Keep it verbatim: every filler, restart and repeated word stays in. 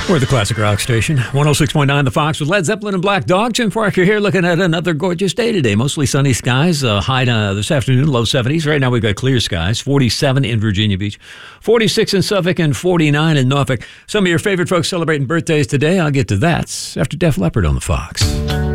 We're the classic rock station, one oh six point nine The Fox with Led Zeppelin and Black Dog. Jim Parker here looking at another gorgeous day today. Mostly sunny skies, uh, high uh, this afternoon, low seventies. Right now we've got clear skies, forty-seven in Virginia Beach, forty-six in Suffolk, and forty-nine in Norfolk. Some of your favorite folks celebrating birthdays today. I'll get to that after Def Leppard on The Fox.